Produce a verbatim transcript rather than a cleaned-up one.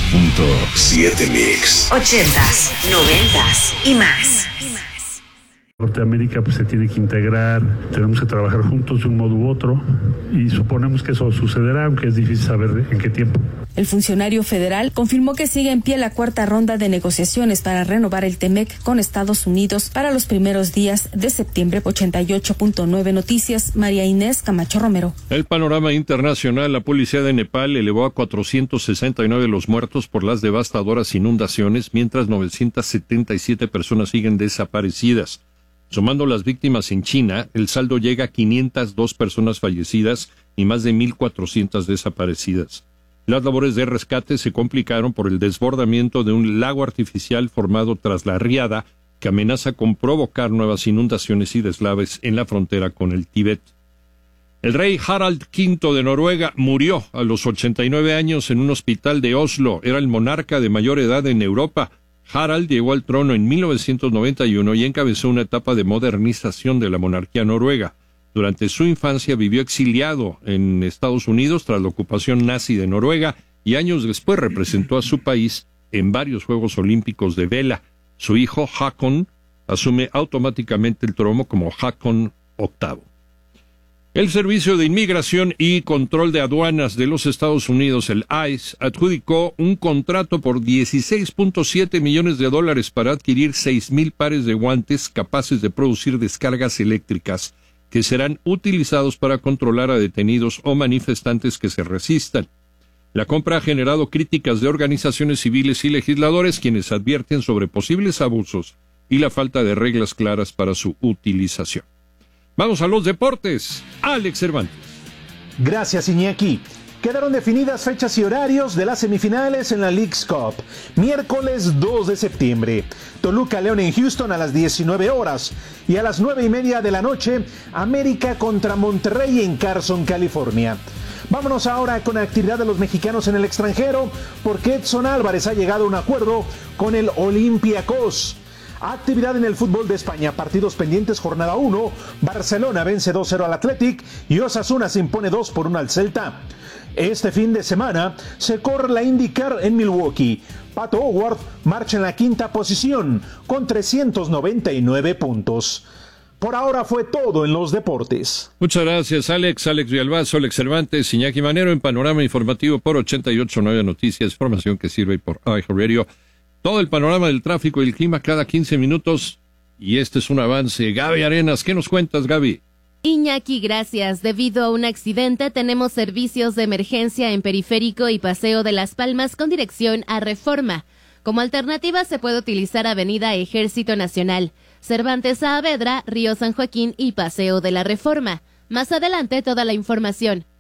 punto siete Mix. Ochentas, noventas y más. Norteamérica pues se tiene que integrar, tenemos que trabajar juntos de un modo u otro y suponemos que eso sucederá, aunque es difícil saber en qué tiempo. El funcionario federal confirmó que sigue en pie la cuarta ronda de negociaciones para renovar el TEMEC con Estados Unidos para los primeros días de septiembre. ochenta y ocho punto nueve Noticias, María Inés Camacho Romero. El panorama internacional, la policía de Nepal elevó a cuatrocientos sesenta y nueve los muertos por las devastadoras inundaciones, mientras novecientas setenta y siete personas siguen desaparecidas. Sumando las víctimas en China, el saldo llega a quinientas dos personas fallecidas y más de mil cuatrocientas desaparecidas. Las labores de rescate se complicaron por el desbordamiento de un lago artificial formado tras la riada que amenaza con provocar nuevas inundaciones y deslaves en la frontera con el Tíbet. El rey Harald quinto de Noruega murió a los ochenta y nueve años en un hospital de Oslo. Era el monarca de mayor edad en Europa. Harald llegó al trono en mil novecientos noventa y uno y encabezó una etapa de modernización de la monarquía noruega. Durante su infancia vivió exiliado en Estados Unidos tras la ocupación nazi de Noruega y años después representó a su país en varios Juegos Olímpicos de vela. Su hijo Håkon asume automáticamente el trono como Håkon octavo. El Servicio de Inmigración y Control de Aduanas de los Estados Unidos, el I C E, adjudicó un contrato por dieciséis punto siete millones de dólares para adquirir seis mil pares de guantes capaces de producir descargas eléctricas que serán utilizados para controlar a detenidos o manifestantes que se resistan. La compra ha generado críticas de organizaciones civiles y legisladores, quienes advierten sobre posibles abusos y la falta de reglas claras para su utilización. Vamos a los deportes. Alex Cervantes. Gracias, Iñaki. Quedaron definidas fechas y horarios de las semifinales en la Leagues Cup. Miércoles dos de septiembre. Toluca León en Houston a las diecinueve horas. Y a las nueve y media de la noche, América contra Monterrey en Carson, California. Vámonos ahora con la actividad de los mexicanos en el extranjero, porque Edson Álvarez ha llegado a un acuerdo con el Olympiacos. Actividad en el fútbol de España, partidos pendientes, jornada uno, Barcelona vence dos cero al Athletic y Osasuna se impone dos por uno al Celta. Este fin de semana se corre la IndyCar en Milwaukee. Pato O'Ward marcha en la quinta posición con trescientos noventa y nueve puntos. Por ahora fue todo en los deportes. Muchas gracias, Alex. Alex Villalbazo, Alex Cervantes, Iñaki Manero en Panorama Informativo por ochenta y ocho punto nueve Noticias, información que sirve por iHeartRadio. Todo el panorama del tráfico y el clima cada quince minutos. Y este es un avance. Gaby Arenas, ¿qué nos cuentas, Gaby? Iñaki, gracias. Debido a un accidente, tenemos servicios de emergencia en Periférico y Paseo de las Palmas con dirección a Reforma. Como alternativa se puede utilizar Avenida Ejército Nacional, Cervantes Saavedra, Río San Joaquín y Paseo de la Reforma. Más adelante toda la información.